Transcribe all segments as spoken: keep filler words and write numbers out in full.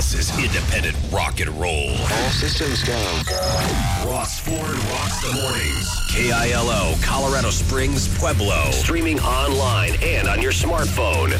This is independent rock and roll. All systems go. Ross Ford rocks the mornings. K I L O, Colorado Springs, Pueblo. Streaming online and on your smartphone.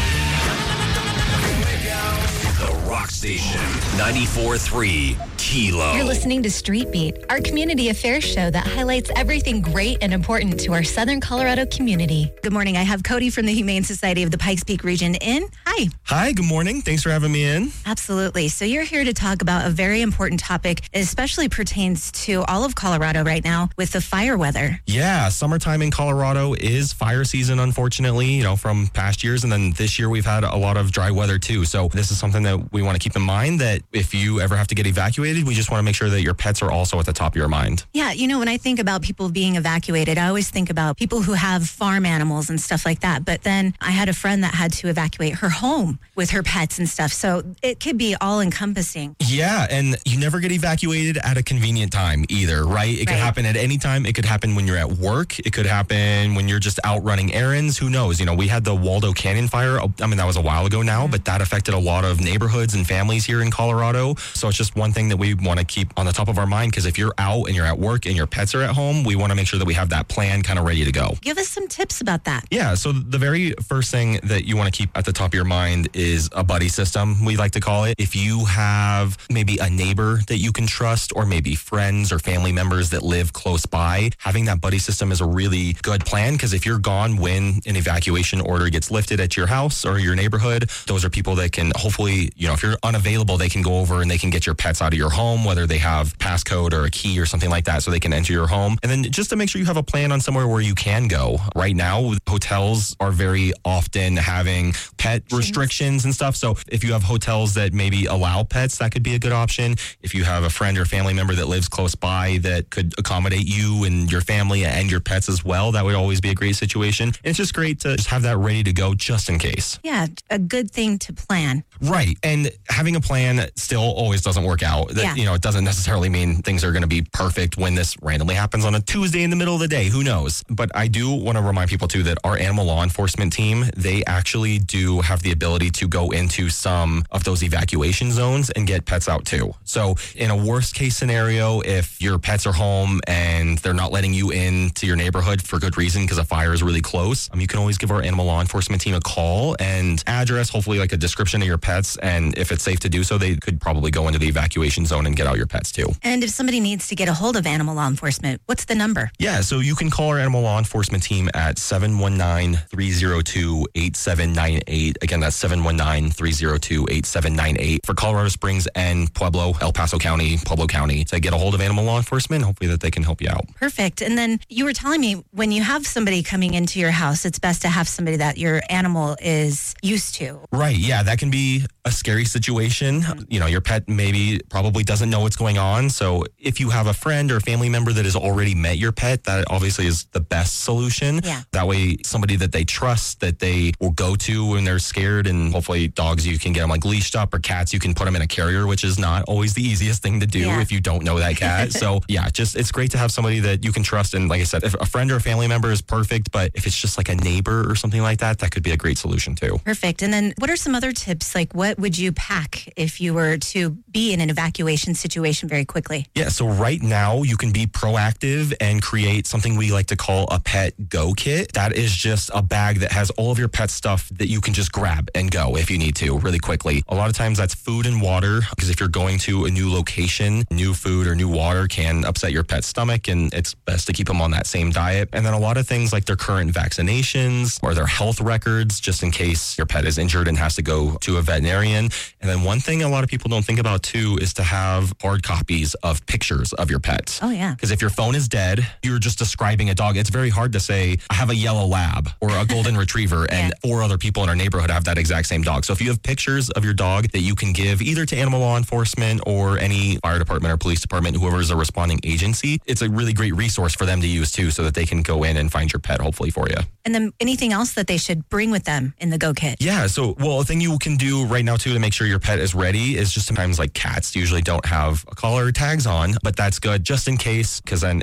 The Rock Station, ninety-four point three Kilo. You're listening to Street Beat, our community affairs show that highlights everything great and important to our Southern Colorado community. Good morning. I have Cody from the Humane Society of the Pikes Peak region in. Hi. Hi, good morning. Thanks for having me in. Absolutely. So you're here to talk about a very important topic, especially pertains to all of Colorado right now with the fire weather. Yeah, summertime in Colorado is fire season, unfortunately, you know, from past years. And then this year we've had a lot of dry weather too. So this is something that we want to keep in mind, that if you ever have to get evacuated, we just want to make sure that your pets are also at the top of your mind. Yeah, you know, when I think about people being evacuated, I always think about people who have farm animals and stuff like that. But then I had a friend that had to evacuate her home with her pets and stuff. So it could be all encompassing. Yeah, and you never get evacuated at a convenient time either, right? It could Right. happen at any time. It could happen when you're at work. It could happen when you're just out running errands. Who knows? You know, we had the Waldo Canyon fire. I mean, that was a while ago now, mm-hmm. but that affected a lot of neighborhoods and families here in Colorado. So it's just one thing that we want to keep on the top of our mind, because if you're out and you're at work and your pets are at home, we want to make sure that we have that plan kind of ready to go. Give us some tips about that. Yeah, so the very first thing that you want to keep at the top of your mind is a buddy system, we like to call it. If you have maybe a neighbor that you can trust, or maybe friends or family members that live close by, having that buddy system is a really good plan, because if you're gone when an evacuation order gets lifted at your house or your neighborhood, those are people that can hopefully, you know, if you're unavailable, they can go over and they can get your pets out of your home, whether they have passcode or a key or something like that, so they can enter your home. And then just to make sure you have a plan on somewhere where you can go. Right now, hotels are very often having pet restrictions and stuff. So if you have hotels that maybe allow pets, that could be a good option. If you have a friend or family member that lives close by that could accommodate you and your family and your pets as well, that would always be a great situation. And it's just great to just have that ready to go just in case. Yeah, a good thing to plan. Right. And having a plan still always doesn't work out. That, Yeah. You know, it doesn't necessarily mean things are going to be perfect when this randomly happens on a Tuesday in the middle of the day. Who knows? But I do want to remind people too that our animal law enforcement team, they actually do have the ability to go into some of those evacuation zones and get pets out too. So in a worst case scenario, if your pets are home and they're not letting you in to your neighborhood for good reason because a fire is really close, um, you can always give our animal law enforcement team a call and address, hopefully like a description of your pets. And if it's safe to do so, they could probably go into the evacuation zone and get out your pets too. And if somebody needs to get a hold of animal law enforcement, what's the number? Yeah, so you can call our animal law enforcement team at seven one nine, three zero two, eight seven nine eight. Again, that's seven one nine, three zero two, eight seven nine eight for Colorado Springs and Pueblo, El Paso County, Pueblo County, to get a hold of animal law enforcement. Hopefully that they can help you out. Perfect. And then you were telling me when you have somebody coming into your house, it's best to have somebody that your animal is used to. Right. Yeah, that can be a scary situation. You know, your pet maybe probably doesn't know what's going on. So if you have a friend or a family member that has already met your pet, that obviously is the best solution. Yeah. That way, somebody that they trust, that they will go to when they're scared. And hopefully dogs, you can get them like leashed up, or cats, you can put them in a carrier, which is not always the easiest thing to do Yeah. if you don't know that cat. So yeah, just it's great to have somebody that you can trust. And like I said, if a friend or a family member is perfect, but if it's just like a neighbor or something like that, that could be a great solution too. Perfect. And then what are some other tips? Like what would you pack if you were to be in an evacuation situation very quickly? Yeah, so right now you can be proactive and create something we like to call a pet go kit. That is just a bag that has all of your pet stuff that you can just grab and go if you need to really quickly. A lot of times that's food and water, because if you're going to a new location, new food or new water can upset your pet's stomach, and it's best to keep them on that same diet. And then a lot of things like their current vaccinations or their health records, just in case your pet is injured and has to go to a veterinarian. And then one thing a lot of people don't think about too is to have hard copies of pictures of your pets. Oh, yeah. Because if your phone is dead, you're just describing a dog. It's very hard to say, I have a yellow lab or a golden retriever, and Yeah. four other people in our neighborhood have that exact same dog. So if you have pictures of your dog that you can give either to animal law enforcement or any fire department or police department, whoever is a responding agency, it's a really great resource for them to use too, so that they can go in and find your pet hopefully for you. And then anything else that they should bring with them in the go kit? Yeah, so, well, a thing you can do right now too to make sure your pet is ready is just sometimes like cats usually don't have a collar or tags on, but that's good just in case, because then